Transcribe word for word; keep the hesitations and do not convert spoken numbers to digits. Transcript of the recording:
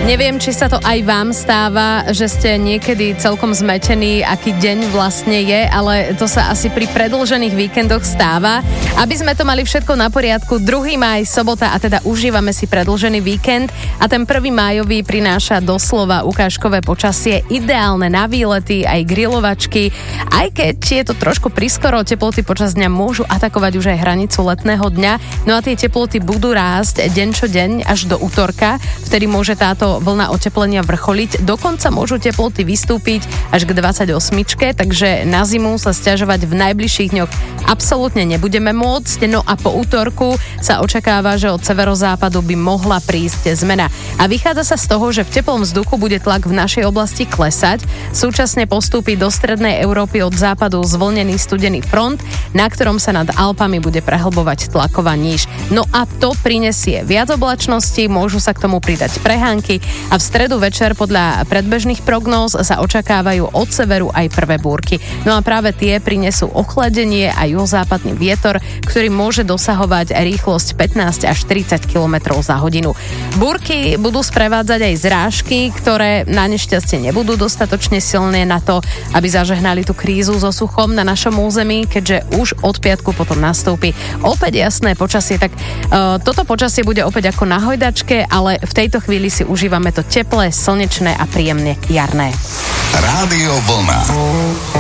Neviem, či sa to aj vám stáva, že ste niekedy celkom zmetení, aký deň vlastne je, ale to sa asi pri predĺžených víkendoch stáva. Aby sme to mali všetko na poriadku, druhý máj, sobota, a teda užívame si predĺžený víkend a ten prvý májový prináša doslova ukážkové počasie, ideálne na výlety, aj grilovačky. Aj keď je to trošku priskoro, teploty počas dňa môžu atakovať už aj hranicu letného dňa, no a tie teploty budú rásť deň čo deň až do utorka, vtedy môže táto vlna oteplenia vrcholiť. Dokonca môžu teploty vystúpiť až k dvadsaťosmičke, takže na zimu sa sťažovať v najbližších dňoch absolútne nebudeme môcť. No a po útorku sa očakáva, že od severozápadu by mohla prísť zmena. A vychádza sa z toho, že v teplom vzduchu bude tlak v našej oblasti klesať. Súčasne postúpi do strednej Európy od západu zvlnený studený front, na ktorom sa nad Alpami bude prehlbovať tlaková níž. No a to prinesie viac oblačnosti, môžu sa k tomu pridať prehánky a v stredu večer podľa predbežných prognóz sa očakávajú od severu aj prvé búrky. No a práve tie prinesú ochladenie a juhozápadný vietor, ktorý môže dosahovať rýchlosť pätnásť až tridsať kilometrov za hodinu. Búrky budú sprevádzať aj zrážky, ktoré na nešťastie nebudú dostatočne silné na to, aby zažehnali tú krízu so suchom na našom území, keďže už od piatku potom nastúpi opäť jasné počasie. Tak uh, toto počasie bude opäť ako na hojdačke, ale v tejto chvíli si užívame to teplé, slnečné a príjemne jarné. Rádio Vlna.